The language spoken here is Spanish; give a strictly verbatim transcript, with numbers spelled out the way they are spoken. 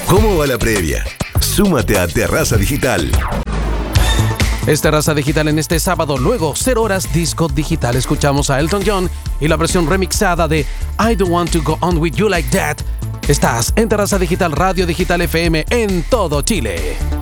¿Cómo va la previa? Súmate a Terraza Digital. Es Terraza Digital en este sábado, luego cero horas disco digital. Escuchamos a Elton John y la versión remixada de I Don't Want to Go On With You Like That. Estás en Terraza Digital, Radio Digital F M en todo Chile.